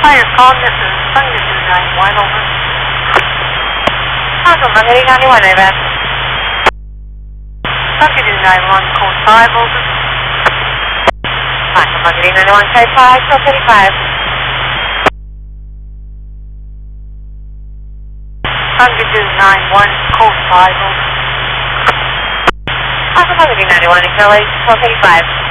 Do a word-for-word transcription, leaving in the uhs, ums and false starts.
Fire calling, this is Sunday two nine one, over. Awesome, I'm getting ninety-one, over. Sunday two nine one, code five, over. Awesome, I'm getting ninety-one, code five, code thirty-five. Sunday two nine one, code five, over. Awesome, I'm getting ninety-one, code thirty-five.